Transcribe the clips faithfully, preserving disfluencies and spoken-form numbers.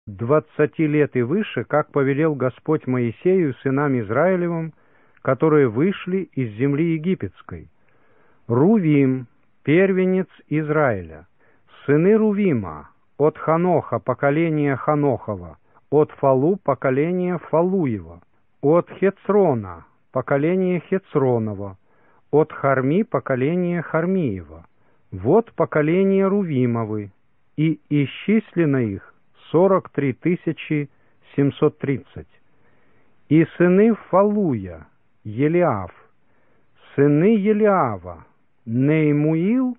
двадцати лет и выше, как повелел Господь Моисею сынам Израилевым, которые вышли из земли египетской. Рувим, первенец Израиля, сыны Рувима, от Ханоха, поколение Ханохова, от Фалу, поколение Фалуева, от Хецрона, поколение Хецронова, от Харми, поколение Хармиева. Вот поколение Рувимовы, и исчислено их сорок три тысячи семьсот тридцать. И сыны Фалуя, Елиав, сыны Елиава, Неймуил,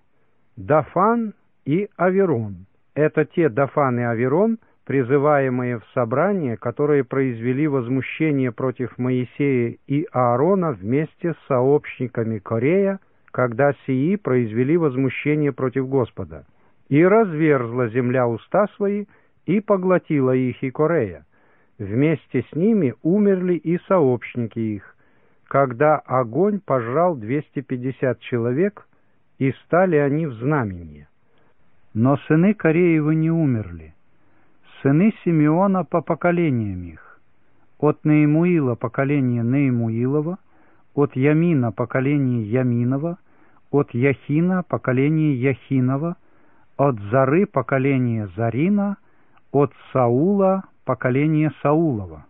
Дафан и Аверон. Это те Дафан и Аверон, призываемые в собрание, которые произвели возмущение против Моисея и Аарона вместе с сообщниками Корея, когда сии произвели возмущение против Господа. И разверзла земля уста свои, и поглотила их и Корея. Вместе с ними умерли и сообщники их, когда огонь пожрал двести пятьдесят человек, и стали они в знамение. Но сыны Кореевы не умерли. Сыны Симеона по поколениям их: от Неемуила поколение Неемуилова, от Ямина поколение Яминова, от Яхина поколение Яхинова, от Зары поколение Зарина, от Саула поколение Саулова.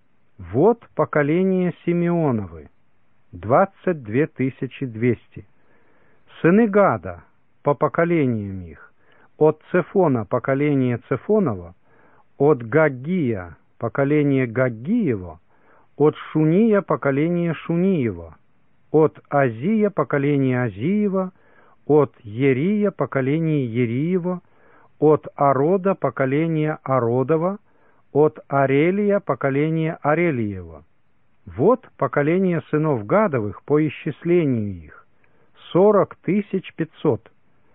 Вот поколение Симеоновы, двадцать две тысячи двести. Сыны Гада по поколениям их: от Цефона поколение Цефонова, от Гаггия поколение Гаггиева, от Шуния поколение Шуниева, от Азия поколение Азиева, от Ерия поколение Ериева, от Арода поколение Ародова, от Арелия поколение Арелиева. Вот поколение сынов Гадовых по исчислению их: сорок тысяч пятьсот.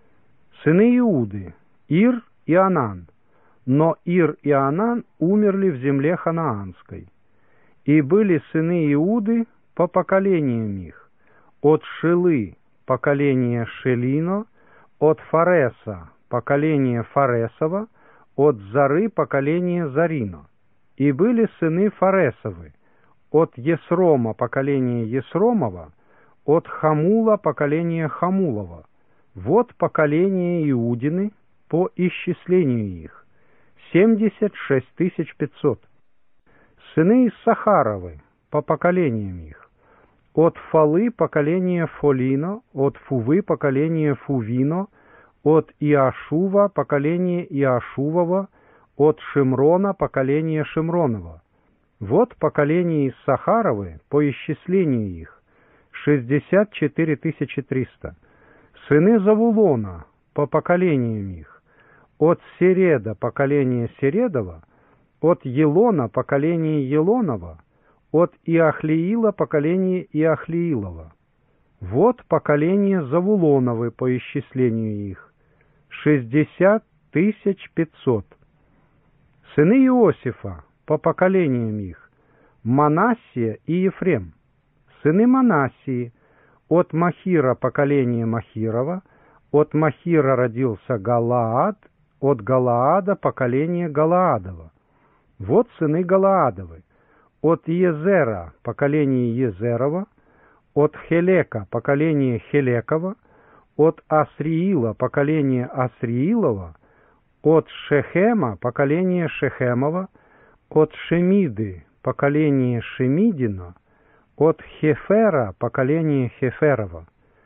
Сыны Иуды: Ир и Анан. Но Ир и Анан умерли в земле ханаанской. И были сыны Иуды по поколениям их: от Шилы поколение Шелино, от Фареса поколение Фаресова, от Зары поколение Зарино. И были сыны Фаресовы: от Есрома поколение Есромова, от Хамула поколение Хамулова. Вот поколение Иудины по исчислению их: семьдесят шесть тысяч пятьсот. Сыны Иссахаровы по поколениям их: от Фалы поколение Фолино, от Фувы поколение Фувино, от Иашува поколение Иашувова, от Шимрона поколение Шимронова. Вот поколение Иссахаровы по исчислению их: шестьдесят четыре тысячи триста. Сыны Завулона по поколениям их: от Середа поколение Середова, от Елона поколение Елонова, от Иахлиила поколение Иахлиилова. Вот поколение Завулоновы по исчислению их: шестьдесят тысяч пятьсот. Сыны Иосифа по поколениям их: Манассия и Ефрем. Сыны Манассии: от Махира поколение Махирова, от Махира родился Галаад, от Галаада поколение Галаадова. Вот сыны Галаадовы: от Езера поколение Езерова, от Хелека поколение Хелекова, от Асриила поколение Асриилова, от Шехема поколение Шехемова, от Шемиды поколение Шемидина, от Хефера поколение Хеферова.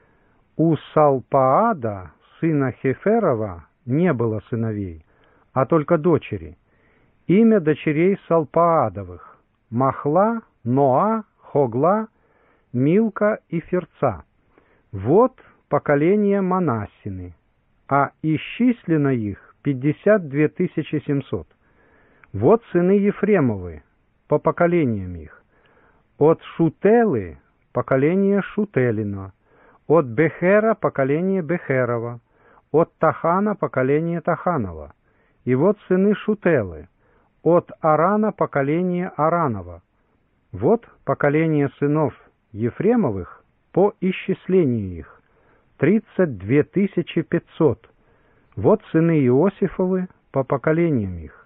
У Салпаада, сына Хеферова, не было сыновей, а только дочери. Имя дочерей Салпаадовых: Махла, Ноа, Хогла, Милка и Ферца. Вот поколение Манассины, а исчислено их пятьдесят две тысячи семьсот. Вот сыны Ефремовы по поколениям их: от Шутелы поколение Шутелина, от Бехера поколение Бехерова, от Тахана поколение Таханова. И вот сыны Шутелы: от Арана поколение Аранова. Вот поколение сынов Ефремовых по исчислению их: тридцать две тысячи пятьсот. Вот сыны Иосифовы по поколениям их: